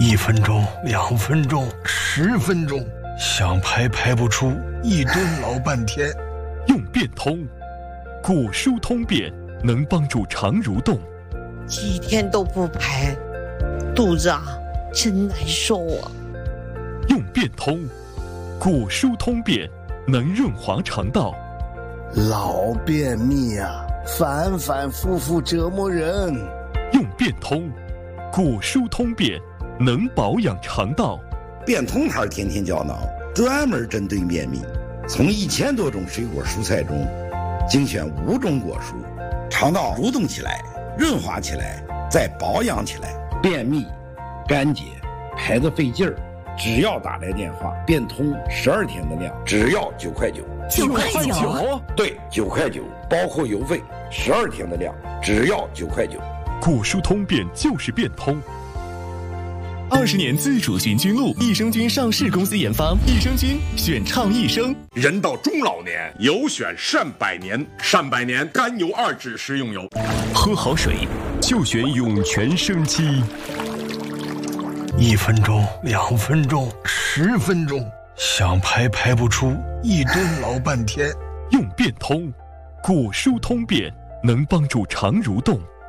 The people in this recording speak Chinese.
1分钟、2分钟、10分钟，想排排不出，一顿老半天。 用变通，骨疏通便能帮助肠蠕动。 几天都不排，肚子真难受啊。 用变通，骨疏通便能润滑肠道。 老便秘反反复复折磨人。 用变通，骨疏通便能保养肠道。 变通牌天天胶囊专门针对便秘，从1000多种水果蔬菜中精选5种果蔬，肠道蠕动起来，润滑起来，再保养起来。便秘、干结、排得费劲儿，只要打来电话，变通12天的量，只要9块9。 9块9？ 对，9块9，包括邮费，12天的量，只要9块9。 骨疏通便就是变通。 20年自主菌菌露，益生菌上市公司研发，益生菌选畅益生。 人到中老年，有选善百年，善百年甘油2酯食用油。 喝好水就选涌泉生机。 1分钟、2分钟、10分钟，想排排不出，一顿老半天。 用变通，骨疏通便能帮助肠蠕动。